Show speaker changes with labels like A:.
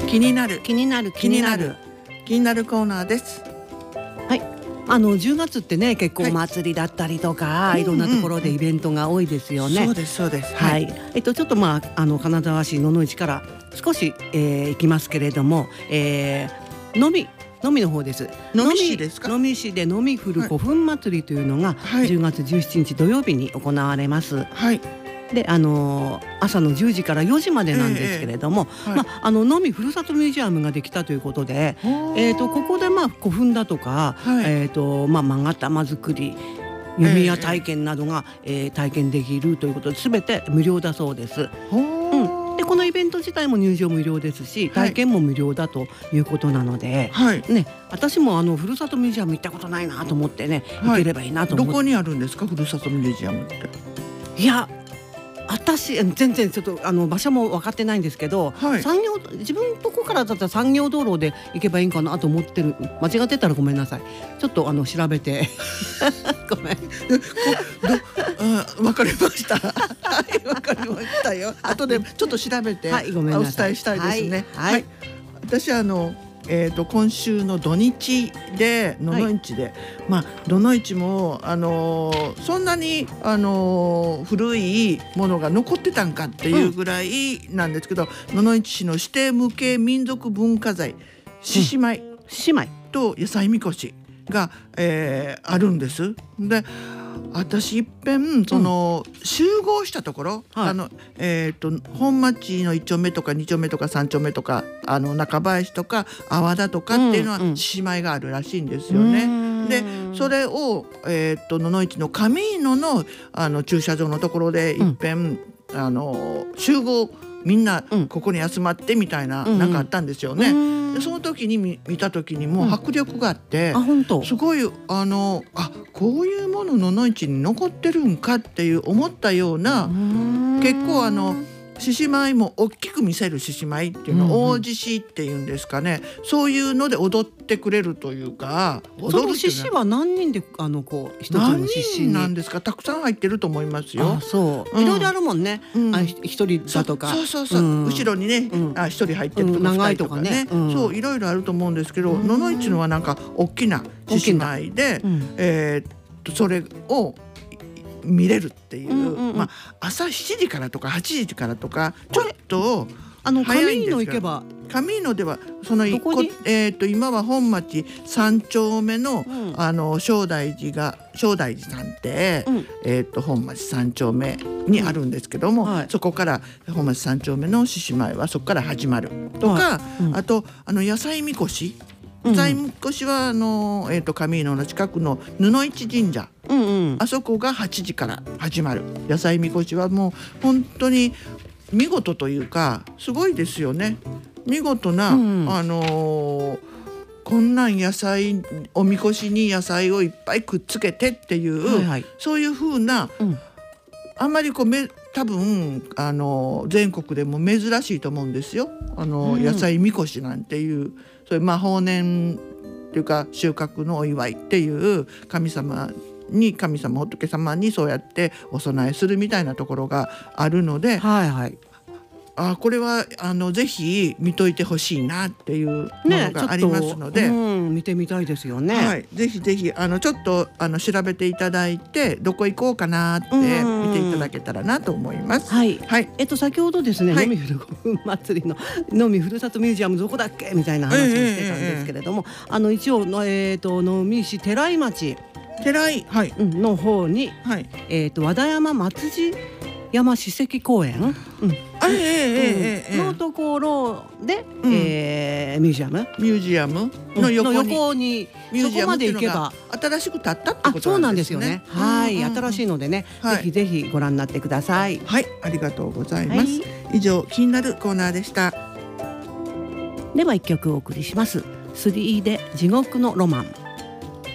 A: 気になる
B: 気になる
A: 気になるコーナーです。
B: はい、10月ってね結構お祭りだったりとか、いろんなところでイベントが多いですよね。
A: そうですそうです。
B: はい。ちょっと金沢市野々市から少し、行きますけれども、飲みの方です。
A: 能美市ですか？
B: 能美市で飲み降る古墳祭りというのが10月17日土曜日に行われます。
A: はい。
B: で朝の10時から4時までなんですけれども、能美ふるさとミュージアムができたということで、ここで古墳だとか、勾玉作り弓矢体験などが、体験できるということで全て無料だそうです。でこのイベント自体も入場無料ですし、体験も無料だということなので、私もふるさとミュージアム行ったことないなと思ってね、行ければいいなと思って。
A: どこにあるんですか、ふるさとミュージアムって？
B: いや私全然ちょっと場所も分かってないんですけど、自分のとこからだったら産業道路で行けばいいんかなと思ってる。間違ってたらごめんなさい。ちょっと調べてごめん。
A: わかりました。はい、わかりましたよ。後でちょっと調べてお伝えしたいですね。はい。私今週の土日で野々市で、野々市もそんなに古いものが残ってたんかっていうぐらいなんですけど、野々市市の指定無形民族文化財獅子舞と野菜みこしが、あるんです。で私いっぺん集合したところ、本町の1丁目とか2丁目とか3丁目とか中林とか阿波田とかっていうのは獅子舞があるらしいんですよね。でそれを、野々市の上井野の駐車場のところでいっぺん集合みんなここに集まってみたいな、なんかあったんですよね。でその時に見た時にもう迫力があって、すごいこういうもの野々市に残ってるんかっていう思ったような、結構獅子舞も大きく見せる獅子舞っていうの、大獅子っていうんですかね、そういうので踊ってくれるというか、
B: その獅子は何人で一つの獅子に
A: 何人なんですか？たくさん入ってると思いますよ。
B: そういろいろあるもんね。一人だとか、
A: 後ろにね一人入ってるとか
B: 長いとかね、
A: そういろいろあると思うんですけど、野々市のはなんか大きな獅子舞で、それを見れるっていう、朝7時からとか8時からとかちょっと早いんですが、
B: 上井野行けば、
A: 上井野では今は本町3丁目の、正大寺さんって、本町3丁目にあるんですけども、そこから本町3丁目の獅子舞はそこから始まるとか、あと野菜みこしは上井野の近くの布市神社、あそこが8時から始まる野菜みこしはもう本当に見事というかすごいですよね。見事な、こんなん野菜おみこしに野菜をいっぱいくっつけてっていう、そういう風な、あんまり多分全国でも珍しいと思うんですよ。野菜みこしなんていうそれ豊年っていうか収穫のお祝いっていう神様仏様にそうやってお供えするみたいなところがあるので、これはぜひ見といてほしいなっていうものがありますので、
B: 見てみたいですよね。
A: ぜひぜひちょっと調べていただいてどこ行こうかなって見ていただけたらなと思います。
B: 先ほどですね、飲みふる祭りの飲みふるさとミュージアムどこだっけみたいな話をしてたんですけれども、一応能美市寺井町の方に、和田山松地山史跡公園のところでミュージアムの横にそこまで行けば
A: 新しく建ったってことなんですね。
B: そうなんですよね。新しいのでね、ぜひぜひご覧になってください。
A: ありがとうございます。以上気になるコーナーでした。
B: では一曲お送りします。3で地獄のロマン。